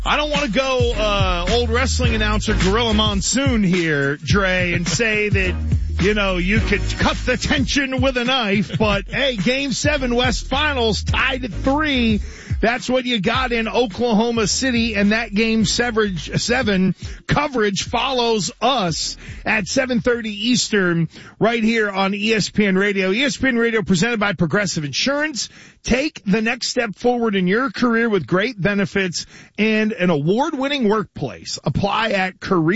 I don't want to go old wrestling announcer Gorilla Monsoon here, Dre, and say that, you know, you could cut the tension with a knife, but hey, Game 7 West Finals tied at 3. That's what you got in Oklahoma City, and that Game 7 coverage follows us at 7:30 Eastern right here on ESPN Radio. ESPN Radio presented by Progressive Insurance. Take the next step forward in your career with great benefits and an award-winning workplace. Apply at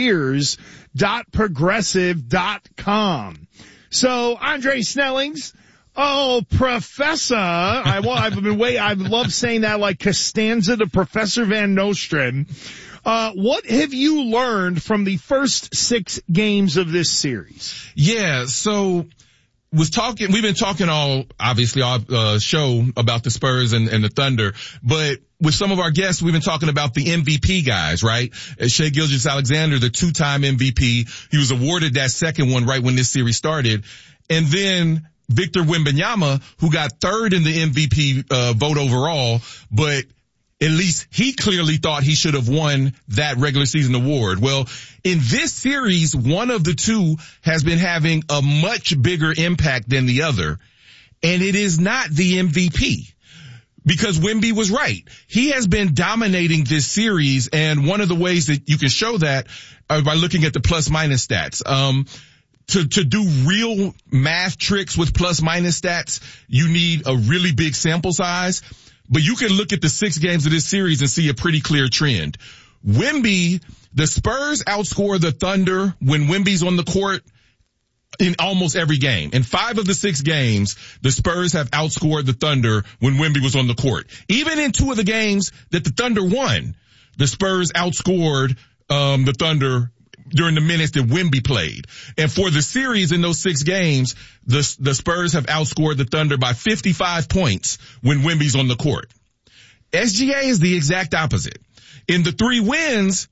careers.progressive.com. So, Andre Snellings. Oh, Professor. I love saying that like Costanza to Professor Van Nostrand. What have you learned from the first 6 games of this series? Yeah, so we've been talking all show about the Spurs and the Thunder, but with some of our guests, we've been talking about the MVP guys, right? Shai Gilgeous-Alexander, the 2-time MVP. He was awarded that second one right when this series started. And then Victor Wembanyama, who got 3rd in the MVP vote overall, but at least he clearly thought he should have won that regular season award. Well, in this series, one of the two has been having a much bigger impact than the other, and it is not the MVP. Because Wemby was right. He has been dominating this series, and one of the ways that you can show that are by looking at the plus-minus stats. To do real math tricks with plus-minus stats, you need a really big sample size. But you can look at the 6 games of this series and see a pretty clear trend. Wemby, the Spurs outscore the Thunder when Wemby's on the court in almost every game. In 5 of the 6 games, the Spurs have outscored the Thunder when Wemby was on the court. Even in 2 of the games that the Thunder won, the Spurs outscored the Thunder during the minutes that Wemby played. And for the series in those 6 games, the Spurs have outscored the Thunder by 55 points when Wemby's on the court. SGA is the exact opposite. In the 3 wins,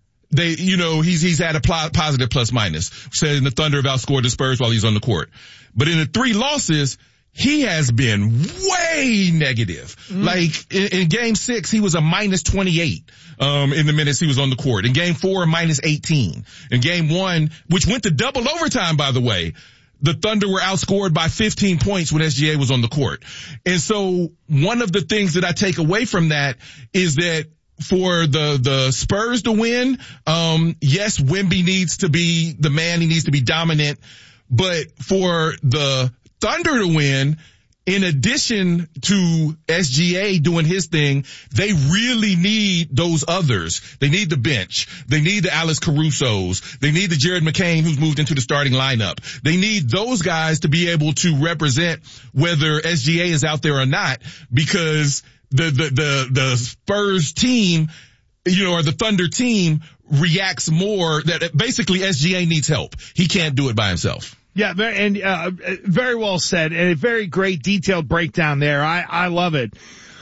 he's had a positive plus minus. Saying the Thunder have outscored the Spurs while he's on the court. But in the 3 losses, he has been way negative. Like in game 6, he was a minus 28, in the minutes he was on the court. In game 4, minus 18. In game 1, which went to double overtime, by the way, the Thunder were outscored by 15 points when SGA was on the court. And so one of the things that I take away from that is that for the Spurs to win, yes, Wemby needs to be the man. He needs to be dominant. But for the Thunder to win, in addition to SGA doing his thing, they really need those others. They need the bench. They need the Alex Carusos. They need the Jared McCain who's moved into the starting lineup. They need those guys to be able to represent whether SGA is out there or not, because the Spurs team, or the Thunder team reacts more that basically SGA needs help. He can't do it by himself. Yeah, very well said, and a very great detailed breakdown there. I love it.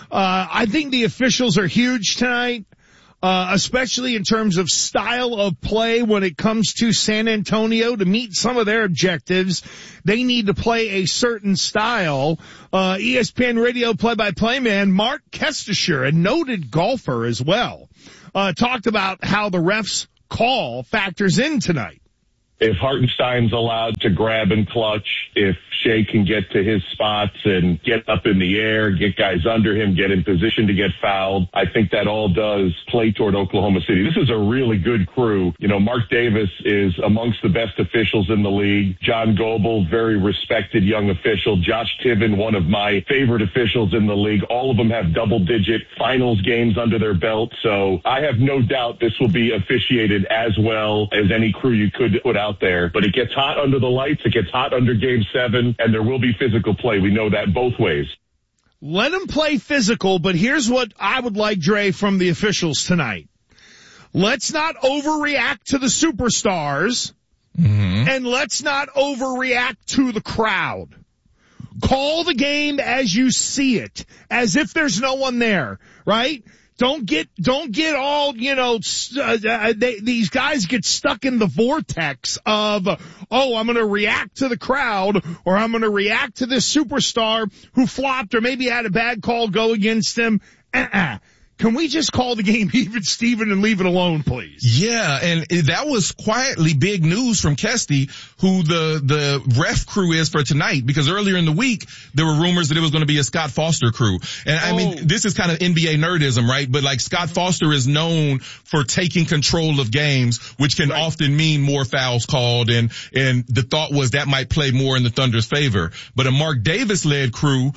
I think the officials are huge tonight, especially in terms of style of play when it comes to San Antonio. To meet some of their objectives, they need to play a certain style. ESPN Radio play-by-play man Mark Kestisher, a noted golfer as well, talked about how the refs' call factors in tonight. If Hartenstein's allowed to grab and clutch, if Shai can get to his spots and get up in the air, get guys under him, get in position to get fouled, I think that all does play toward Oklahoma City. This is a really good crew. Mark Davis is amongst the best officials in the league. John Goebel, very respected young official. Josh Tiven, one of my favorite officials in the league. All of them have double-digit finals games under their belt. So I have no doubt this will be officiated as well as any crew you could put out there. But it gets hot under the lights. It gets hot under Game 7, and there will be physical play. We know that both ways. Let them play physical, but here's what I would like, Dre, from the officials tonight. Let's not overreact to the superstars, and let's not overreact to the crowd. Call the game as you see it, as if there's no one there, right? Don't get all, these guys get stuck in the vortex of, I'm going to react to the crowd, or I'm going to react to this superstar who flopped or maybe had a bad call go against him. can we just call the game even, Steven, and leave it alone, please? Yeah, and that was quietly big news from Kesty, who the ref crew is for tonight, because earlier in the week, there were rumors that it was going to be a Scott Foster crew. And I mean, this is kind of NBA nerdism, right? But like Scott Foster is known for taking control of games, which can often mean more fouls called, and the thought was that might play more in the Thunder's favor. But a Mark Davis-led crew,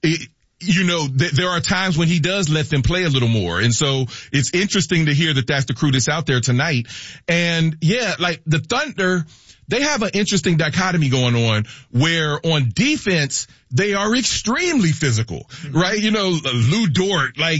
there are times when he does let them play a little more. And so it's interesting to hear that that's the crew that's out there tonight. And yeah, like the Thunder, they have an interesting dichotomy going on where on defense, they are extremely physical, right? Lou Dort, like,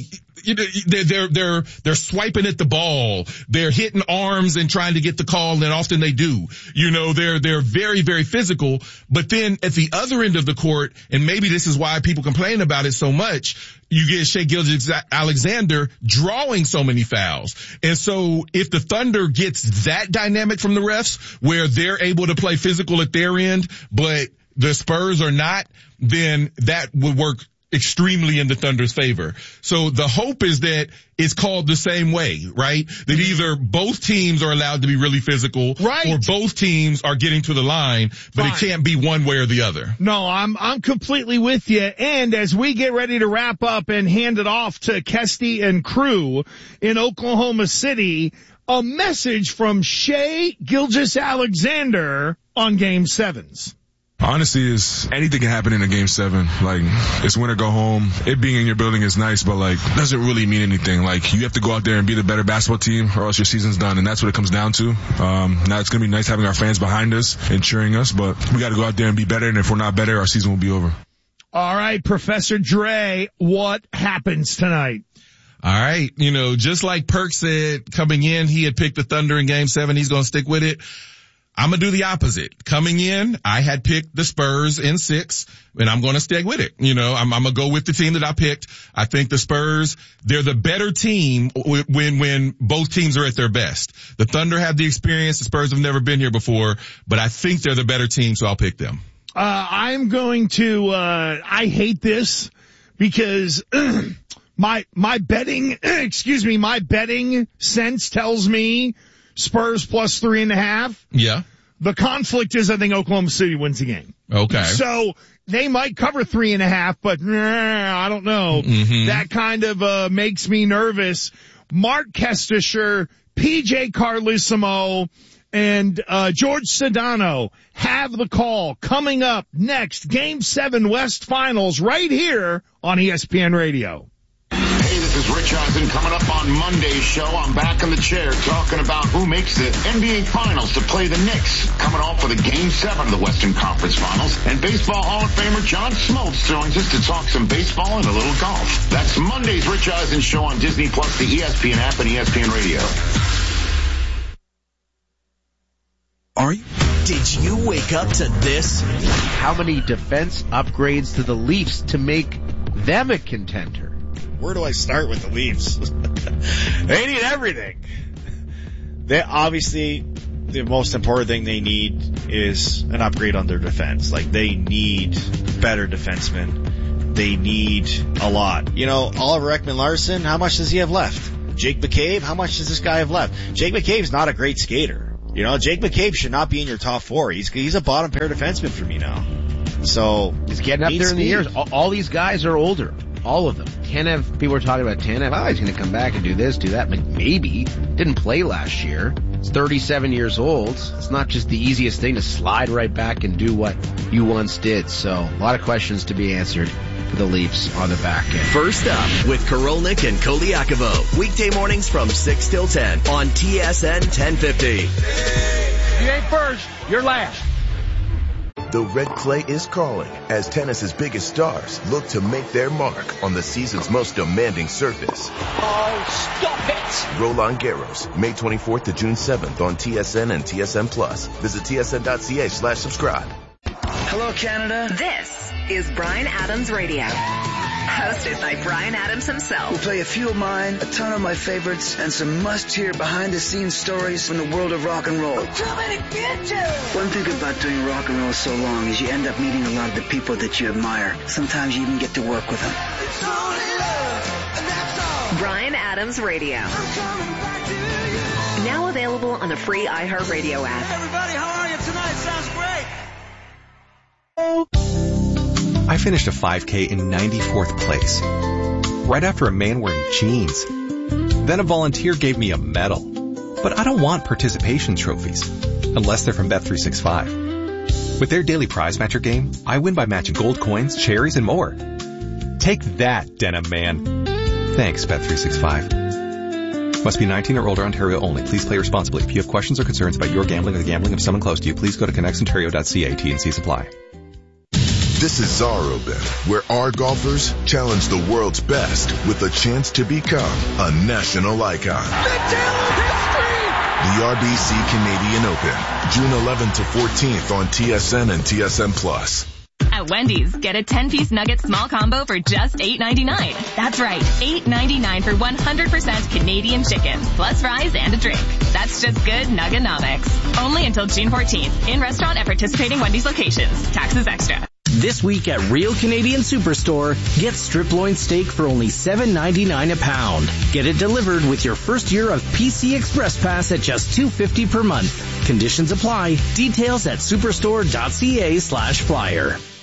they're swiping at the ball. They're hitting arms and trying to get the call, and often they do. They're very, very physical. But then at the other end of the court, and maybe this is why people complain about it so much, you get Shai Gilgeous-Alexander drawing so many fouls. And so if the Thunder gets that dynamic from the refs, where they're able to play physical at their end, but the Spurs are not, then that would work extremely in the Thunder's favor. So the hope is that it's called the same way, right? That either both teams are allowed to be really physical, or both teams are getting to the line, but it can't be one way or the other. No, I'm completely with you. And as we get ready to wrap up and hand it off to Kesty and crew in Oklahoma City, a message from Shai Gilgeous-Alexander on Game 7s. Honestly, anything can happen in a Game 7. Like, it's win or go home. It being in your building is nice, but like, doesn't really mean anything. Like, you have to go out there and be the better basketball team, or else your season's done, and that's what it comes down to. Now it's gonna be nice having our fans behind us and cheering us, but we gotta go out there and be better, and if we're not better, our season will be over. All right, Professor Dre, what happens tonight? All right, just like Perk said, coming in, he had picked the Thunder in Game 7. He's gonna stick with it. I'm going to do the opposite. Coming in, I had picked the Spurs in 6, and I'm going to stay with it. I'm going to go with the team that I picked. I think the Spurs, they're the better team when both teams are at their best. The Thunder have the experience. The Spurs have never been here before, but I think they're the better team, so I'll pick them. I'm going to, I hate this because my betting sense tells me Spurs plus 3.5. Yeah. The conflict is I think Oklahoma City wins the game. Okay. So they might cover 3.5, but I don't know. Mm-hmm. That kind of makes me nervous. Mark Kestisher, PJ Carlesimo, and George Sedano have the call coming up next. Game 7 West Finals right here on ESPN Radio. Hey, this is Rich Eisen. Coming up on Monday's show, I'm back in the chair talking about who makes the NBA Finals to play the Knicks. Coming off for the Game 7 of the Western Conference Finals. And Baseball Hall of Famer John Smoltz joins us to talk some baseball and a little golf. That's Monday's Rich Eisen show on Disney Plus, the ESPN app, and ESPN Radio. Are you? Did you wake up to this? How many defense upgrades to the Leafs to make them a contender? Where do I start with the Leafs? They need everything. They obviously, the most important thing they need is an upgrade on their defense. Like, they need better defensemen. They need a lot. Oliver Ekman-Larsson, how much does he have left? Jake McCabe, how much does this guy have left? Jake McCabe's not a great skater. Jake McCabe should not be in your top 4. He's a bottom pair defenseman for me now. So he's getting up there in the years. All these guys are older. All of them. People were talking about Tanev. He's going to come back and do this, do that. Maybe. Didn't play last year. He's 37 years old. It's not just the easiest thing to slide right back and do what you once did. So a lot of questions to be answered for the Leafs on the back end. First up with Korolnik and Koliakovo. Weekday mornings from 6 till 10 on TSN 1050. You ain't first. You're last. The red clay is calling as tennis's biggest stars look to make their mark on the season's most demanding surface. Oh, stop it! Roland Garros, May 24th to June 7th on TSN and TSN Plus. Visit tsn.ca/subscribe. Hello, Canada. This is Bryan Adams Radio. Hosted by Bryan Adams himself. We'll play a few of mine, a ton of my favorites, and some must-hear behind-the-scenes stories from the world of rock and roll. I'm coming to get you! One thing about doing rock and roll so long is you end up meeting a lot of the people that you admire. Sometimes you even get to work with them. It's only love, and that's all. Bryan Adams Radio. Now available on the free iHeartRadio app. Hey everybody, how are you tonight? Sounds great. I finished a 5K in 94th place, right after a man wearing jeans. Then a volunteer gave me a medal. But I don't want participation trophies, unless they're from Bet365. With their daily prize matcher game, I win by matching gold coins, cherries, and more. Take that, Denim Man. Thanks, Bet365. Must be 19 or older, Ontario only. Please play responsibly. If you have questions or concerns about your gambling or the gambling of someone close to you, please go to connectsontario.ca. T&C supply. This is Czar Open, where our golfers challenge the world's best with a chance to become a national icon. The RBC Canadian Open, June 11th to 14th on TSN and TSN+. At Wendy's, get a 10-piece nugget small combo for just $8.99. That's right, $8.99 for 100% Canadian chicken, plus fries and a drink. That's just good Nuggenomics. Only until June 14th. In restaurant at participating Wendy's locations. Taxes extra. This week at Real Canadian Superstore, get strip loin steak for only $7.99 a pound. Get it delivered with your first year of PC Express Pass at just $2.50 per month. Conditions apply. Details at superstore.ca/flyer.